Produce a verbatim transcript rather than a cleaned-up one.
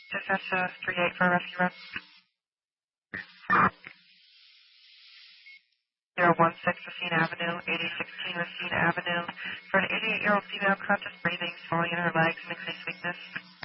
Dispatch uh, three eight for a rescue run. zero one six Racine Avenue, eighty sixteen Racine Avenue. For an eighty-eight-year-old female, conscious breathing, swelling in her legs, and increased weakness.